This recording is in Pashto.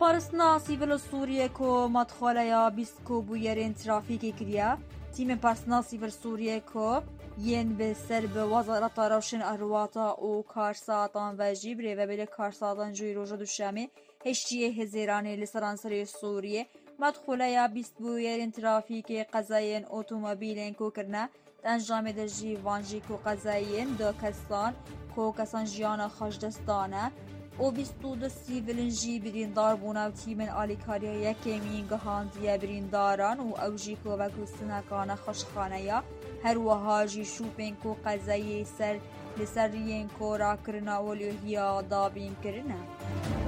پارسنا سیویل سوریه کو مدخله بیسکو بویرین ترافیکی کریا تیم پارسنا سیویل سوریه کو ین به سر به وزارت روشن ارواتا و کارساتان و جیبره و بله کارساتان جوی روژا دوشامه هشتیه هزیرانه لسرانسری سوریه مدخله بیست بویرین ترافیکی قضایین اوتومبیلین کو کرنه انجام دجی وانجی کو قضایین دو کسان جیان خشدستانه او بیستود سیویلن جی بریندار بونا و تیمن آلیکاریا یکیمین گهاندیه برینداران و اوجی کو وکو سنکان خوشخانه یا هر وها جی شوپین کو قضایی سر لسرین کو را کرنا ولیو هیا دابین کرنه